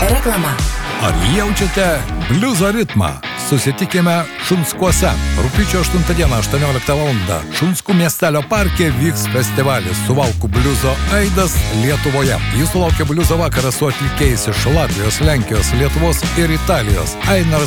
Reklama. Ar jaučiate bliuzo ritmą? Susitikime Šunskuose. Rugpjūčio 8 dieną, 18 val. Šunskų miestelio parke vyks festivalis Suvalkų bliuzo aidas Lietuvoje. Jūsų laukia bliuzo vakaras su atlikėjais iš Latvijos, Lenkijos, Lietuvos ir Italijos. Ainaras